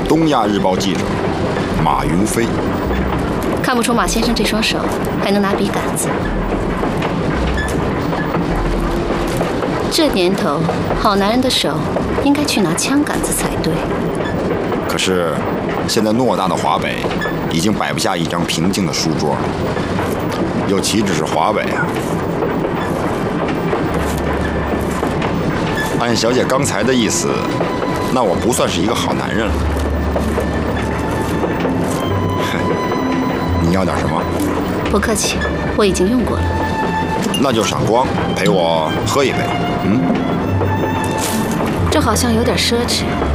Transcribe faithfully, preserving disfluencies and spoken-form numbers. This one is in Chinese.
东亚日报记者马云飞。 看不出马先生这双手还能拿笔杆子。这年头，好男人的手应该去拿枪杆子才对。 可是，现在偌大的华北已经摆不下一张平静的书桌了。有岂止是华北啊！按小姐刚才的意思，那我不算是一个好男人了。你要点什么？ 不客气，我已经用过了。 那就赏光，陪我喝一杯。嗯， 这好像有点奢侈。